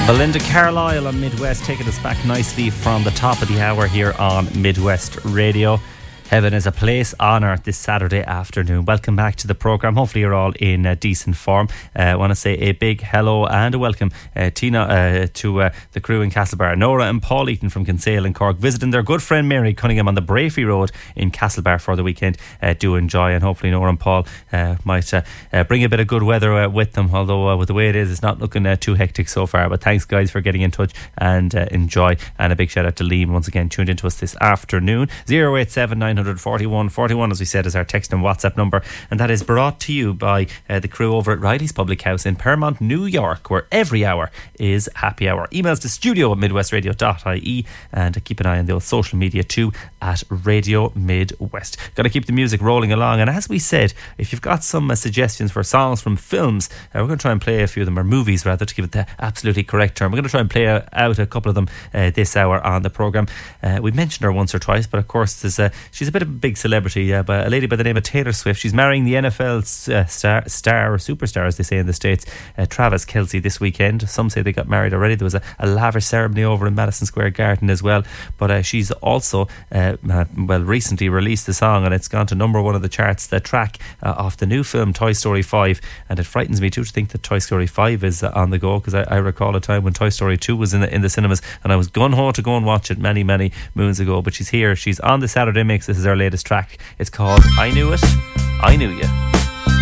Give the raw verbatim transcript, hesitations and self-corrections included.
Belinda Carlisle on Midwest, taking us back nicely from the top of the hour here on Midwest Radio. Heaven is a place on earth this Saturday afternoon. Welcome back to the programme. Hopefully you're all in uh, decent form. Uh, I want to say a big hello and a welcome uh, Tina uh, to uh, the crew in Castlebar. Nora and Paul Eaton from Kinsale in Cork, visiting their good friend Mary Cunningham on the Brafey Road in Castlebar for the weekend. Uh, do enjoy, and hopefully Nora and Paul uh, might uh, uh, bring a bit of good weather uh, with them, although uh, with the way it is, it's not looking uh, too hectic so far. But thanks guys for getting in touch, and uh, enjoy. And a big shout out to Liam once again, tuned into us this afternoon. zero eight seven nine forty-one forty-one, as we said, is our text and WhatsApp number, and that is brought to you by uh, the crew over at Riley's Public House in Paramount, New York, where every hour is happy hour. Emails to studio at midwestradio dot I E, and keep an eye on the social media too at Radio Midwest. Got to keep the music rolling along, and as we said, if you've got some uh, suggestions for songs from films, uh, we're going to try and play a few of them, or movies rather, to give it the absolutely correct term. We're going to try and play out a couple of them uh, this hour on the programme. Uh, we mentioned her once or twice, but of course there's a, she's a bit of a big celebrity, uh, but a lady by the name of Taylor Swift. She's marrying the N F L uh, star, star or superstar, as they say in the States, uh, Travis Kelce, this weekend. Some say they got married already. There was a, a lavish ceremony over in Madison Square Garden as well. But uh, she's also uh, well recently released the song, and it's gone to number one of the charts, the track uh, off the new film Toy Story five. And it frightens me too to think that Toy Story five is uh, on the go, because I, I recall a time when Toy Story two was in the, in the cinemas, and I was gun ho to go and watch it many many moons ago. But she's here, she's on the Saturday Mix. This is her latest track. It's called I Knew It, I Knew You.